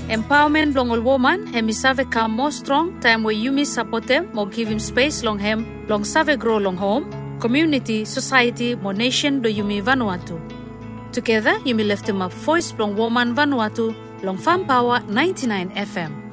Empowerment long all woman, hemi save come more strong, time where you miss support them, more give him space long him, long save grow long home, community, society, more nation do yumi Vanuatu. Together, you may lift him up voice long woman Vanuatu, long Farm Power 99 FM.